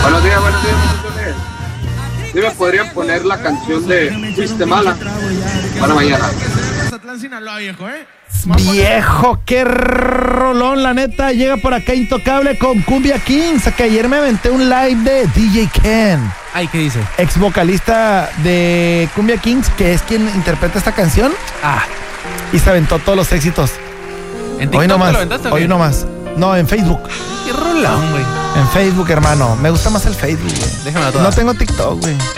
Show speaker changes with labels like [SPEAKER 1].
[SPEAKER 1] Buenos días, muchachones. ¿Sí me podrían poner la canción de Fuiste Mala para mañana?
[SPEAKER 2] Viejo, qué rolón, la neta. Llega por acá Intocable con Cumbia Kings, que ayer me aventé un live de DJ Ken.
[SPEAKER 3] Ay, ¿qué dice?
[SPEAKER 2] Ex vocalista de Cumbia Kings, que es quien interpreta esta canción. Y se aventó todos los éxitos.
[SPEAKER 3] ¿En TikTok
[SPEAKER 2] hoy nomás,
[SPEAKER 3] te lo aventaste o qué?
[SPEAKER 2] hoy nomás. No, en Facebook.
[SPEAKER 3] Qué rolón, güey.
[SPEAKER 2] En Facebook, hermano. Me gusta más el Facebook, güey.
[SPEAKER 3] Déjame a todas.
[SPEAKER 2] No tengo TikTok, güey.